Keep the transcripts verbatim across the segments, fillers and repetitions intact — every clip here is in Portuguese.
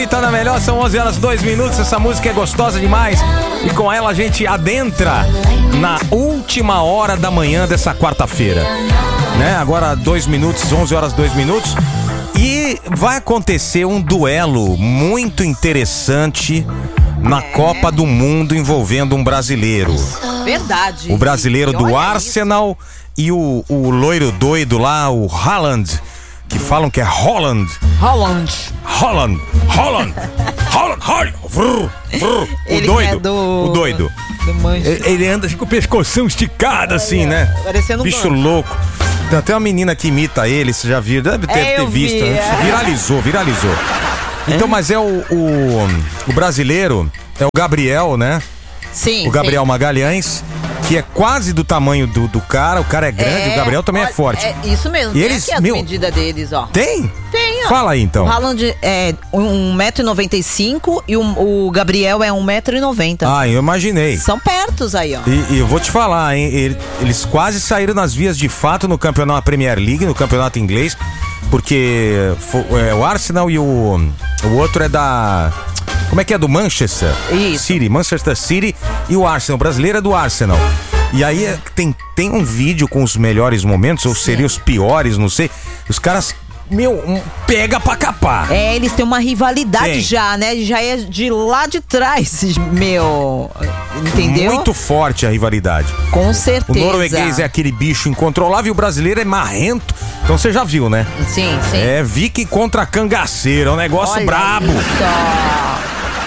Tá na melhor, são onze horas e dois minutos. Essa música é gostosa demais. E com ela a gente adentra na última hora da manhã dessa quarta-feira, né? Agora dois minutos, onze horas e dois minutos. E vai acontecer um duelo muito interessante na é. Copa do Mundo envolvendo um brasileiro. Verdade. O brasileiro do Arsenal e o, o loiro doido lá, o Haaland. Que falam que é Holland. Holland. Holland. Holland. Holland. Holland. Vrr, vrr. O doido. É do... O doido. Do ele anda com o pescoção esticado assim, né? Parecendo um bicho banco. Louco. Tem até uma menina que imita ele, você já viu? Deve ter, é, ter visto. Vi, é. Viralizou, viralizou. Então, é? Mas é o, o, o brasileiro, é o Gabriel, né? Sim. O Gabriel sim. Magalhães. Que é quase do tamanho do, do cara, o cara é grande, é, o Gabriel também é forte. É isso mesmo, e tem eles, aqui as meu, medidas deles, ó. Tem? Tem, ó. Fala aí, então. O Haaland é um metro e noventa e cinco e o, o Gabriel é um metro e noventa. Ah, eu imaginei. São pertos aí, ó. E, e eu vou te falar, hein, eles quase saíram nas vias de fato no campeonato Premier League, no campeonato inglês, porque é, o Arsenal e o, o outro é da... Como é que é? Do Manchester Isso. City, Manchester City, e o Arsenal, o brasileiro é do Arsenal. E aí tem, tem um vídeo com os melhores momentos, ou seria os piores, não sei. Os caras, meu, um, pega pra capar. É, eles têm uma rivalidade tem. já, né? Já é de lá de trás, meu. Entendeu? Muito forte a rivalidade. Com certeza. O norueguês é aquele bicho incontrolável e o brasileiro é marrento. Então você já viu, né? Sim, sim. É Vicky contra cangaceira, é um negócio Olha brabo. Isso.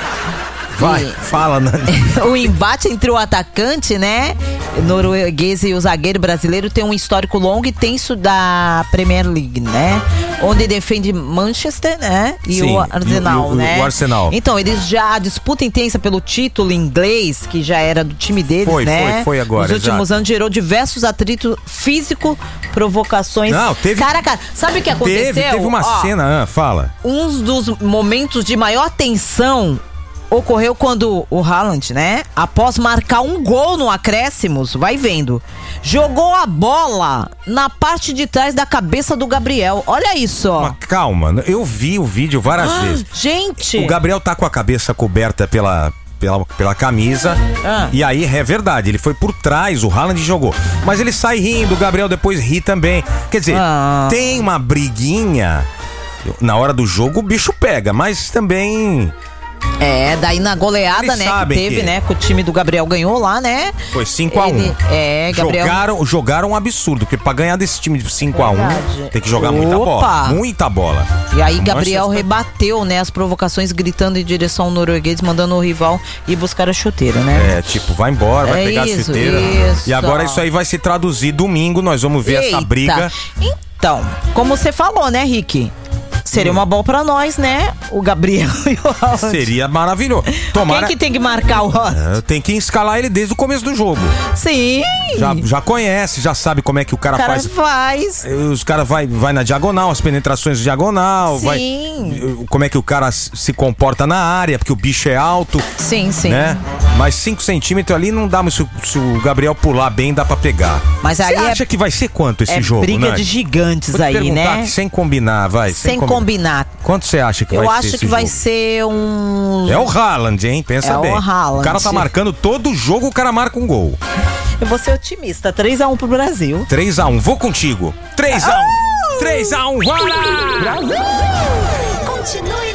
Vai, fala, Nani. O embate entre o atacante, né, norueguês e o zagueiro brasileiro tem um histórico longo e tenso da Premier League, né? Onde defende Manchester, né? E Sim, o Arsenal, e o, né? O Arsenal. Então, eles já, a disputa intensa pelo título inglês, que já era do time deles, foi, né? Foi, foi agora. Nos últimos exato. anos gerou diversos atritos físico, provocações. Não, teve. Cara a cara. Sabe o que aconteceu? Teve, teve uma Ó, cena, ah, fala. Um dos momentos de maior tensão ocorreu quando o Haaland, né, após marcar um gol no acréscimos, vai vendo, jogou a bola na parte de trás da cabeça do Gabriel. Olha isso, ó. Mas calma, eu vi o vídeo várias ah, vezes. Gente! O Gabriel tá com a cabeça coberta pela... Pela, pela camisa, ah. E aí é verdade, ele foi por trás, o Haaland jogou, mas ele sai rindo, o Gabriel depois ri também. Quer dizer, ah. tem uma briguinha. Na hora do jogo o bicho pega, mas também... É, daí na goleada, eles né, que teve, que... né, que o time do Gabriel ganhou lá, né? Foi cinco a um. Ele... É, Gabriel... Jogaram, jogaram um absurdo, porque pra ganhar desse time de cinco a um, tem que jogar Opa. muita bola. Muita bola. E aí Gabriel Manchester... rebateu, né, as provocações, gritando em direção ao norueguês, mandando o rival ir buscar a chuteira, né? É, tipo, vai embora, vai é pegar isso, a chuteira. Isso. E agora isso aí vai se traduzir domingo, nós vamos ver Eita. essa briga. Então, como você falou, né, Rick? Seria uma boa pra nós, né? O Gabriel e o Haaland. Seria maravilhoso. Tomara... Quem que tem que marcar o Haaland? É, tem que escalar ele desde o começo do jogo. Sim. Já, já conhece, já sabe como é que o cara, o cara faz. faz. Os caras vai, vai na diagonal, as penetrações diagonal. Sim. Vai, como é que o cara se comporta na área, porque o bicho é alto. Sim, sim. Né? Mas cinco centímetros ali não dá, mas se, se o Gabriel pular bem, dá pra pegar. Mas aí Você acha é, que vai ser quanto esse é jogo, briga né? de gigantes Vou te aí, né? Aqui, sem combinar, vai. Sem, sem combinar. Quanto você acha que Eu vai ser esse acho que vai jogo? ser um... É o Haaland, hein? Pensa é bem. O, Haaland. O cara tá marcando todo jogo, o cara marca um gol. Eu vou ser otimista. três a um pro Brasil. três a um, vou contigo. três a um. três a um, bora! Brasil! Continue